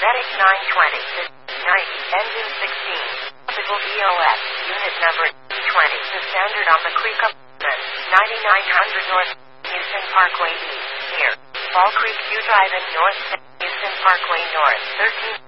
Medic 920 to 90, engine 16. Typical VOS, unit number 20. The standard on the Creek of 9900 North, Houston Parkway East, near Fall Creek View Drive in North, Houston Parkway North, 13.